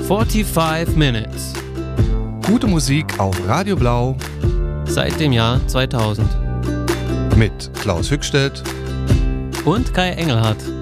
45 Minutes. Gute Musik auf Radio Blau. Seit dem Jahr 2000. Mit Klaus Hückstedt und Kai Engelhardt.